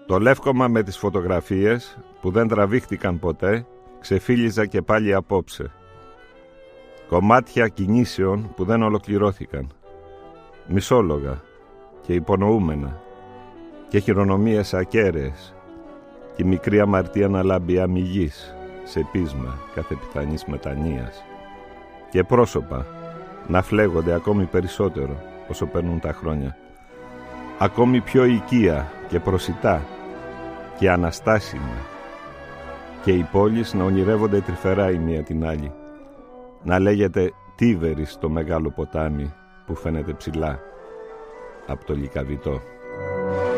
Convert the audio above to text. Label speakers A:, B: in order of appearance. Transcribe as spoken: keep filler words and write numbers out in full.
A: Το λεύκομα με τις φωτογραφίες που δεν τραβήχτηκαν ποτέ ξεφύλιζα και πάλι απόψε. Κομμάτια κινήσεων που δεν ολοκληρώθηκαν. Μισόλογα και υπονοούμενα και χειρονομίες ακέραιες και η μικρή αμαρτία να λάμπει αμυγής σε πείσμα κάθε πιθανής μετανοίας και πρόσωπα να φλέγονται ακόμη περισσότερο όσο περνούν τα χρόνια, ακόμη πιο οικία και προσιτά και αναστάσιμα, και οι πόλεις να ονειρεύονται τρυφερά η μία την άλλη, να λέγεται Τίβερης το μεγάλο ποτάμι που φαίνεται ψηλά από το Λυκαβητό.